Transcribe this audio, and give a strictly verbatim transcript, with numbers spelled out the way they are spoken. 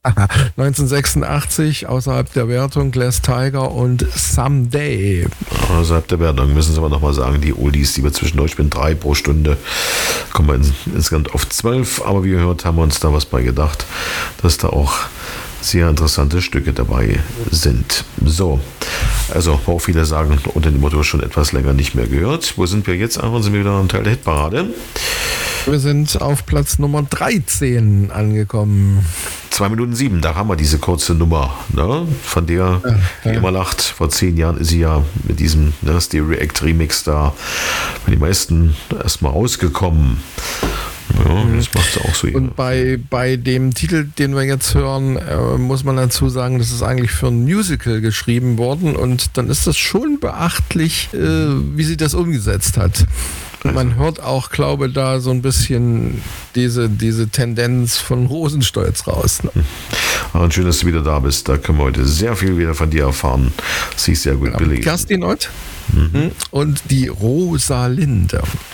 neunzehnhundertsechsundachtzig, außerhalb der Wertung, Glass Tiger und Someday. Außerhalb der Wertung müssen Sie aber nochmal sagen, die Oldies, die wir zwischendurch, ich bin drei pro Stunde, kommen wir ins, insgesamt auf zwölf, aber wie gehört, haben wir uns da was bei gedacht, dass da auch sehr interessante Stücke dabei sind. So, also auch viele sagen unter dem Motto schon etwas länger nicht mehr gehört. Wo sind wir jetzt? Aaron, sind wir wieder am Teil der Hitparade? Wir sind auf Platz Nummer dreizehn angekommen. zwei Minuten sieben, da haben wir diese kurze Nummer, ne? Von der, ja, die ja. immer lacht, vor zehn Jahren ist sie ja mit diesem ne, Stereo React Remix da bei den meisten erstmal rausgekommen. Ja, das macht es auch so. Und bei, bei dem Titel, den wir jetzt hören, äh, muss man dazu sagen, das ist eigentlich für ein Musical geschrieben worden und dann ist das schon beachtlich, äh, wie sie das umgesetzt hat. Also. Man hört auch, glaube ich, da so ein bisschen diese, diese Tendenz von Rosenstolz raus. Ne? Aaron, schön, dass du wieder da bist. Da können wir heute sehr viel wieder von dir erfahren. Sie ist sehr gut ja, belesen. Kerstin Ott mhm. und die Rosalinde.